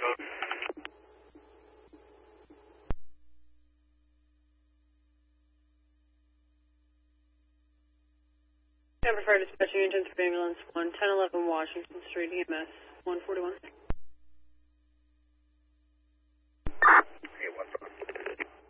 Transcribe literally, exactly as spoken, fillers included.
Number five dispatching agents for ambulance one ten eleven Washington Street, E M S one forty-one.